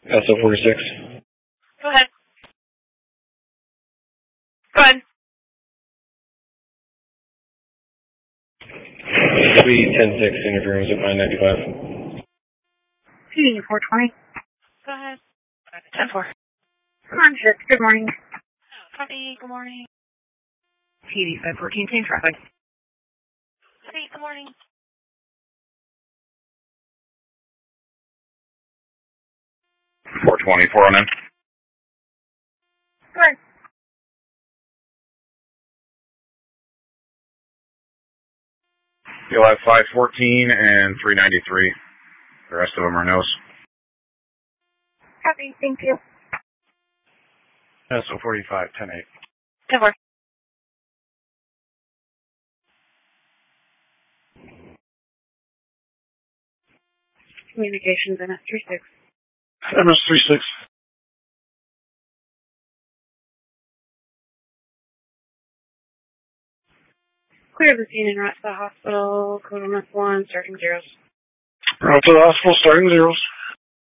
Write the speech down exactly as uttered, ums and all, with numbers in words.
S O forty-six. Go ahead. Go ahead. Suite ten six, interference at nine ninety-five. P D four twenty. Go ahead. ten four. Conscious, good morning. Copy, good morning. P D five fourteen, change traffic. Copy, good morning. four twenty, four oh nine. Good. You'll have five fourteen and three ninety-three. The rest of them are no's. Copy, thank you. S O forty-five, ten eight. ten four. Communications M S three six. M S three six. Clear the scene and route to the hospital. Code on F one, starting zeros. Route to the hospital, starting zeros.